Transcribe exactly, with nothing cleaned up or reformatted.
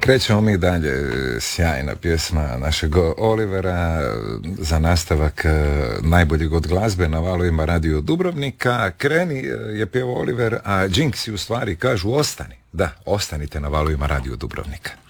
krećemo mi dalje, sjajna pjesma našeg Olivera za nastavak najboljeg od glazbe na valovima Radio Dubrovnika. Kreni je pjevao Oliver, a Jinxi u stvari kažu ostani. Da, ostanite na valovima Radio Dubrovnika.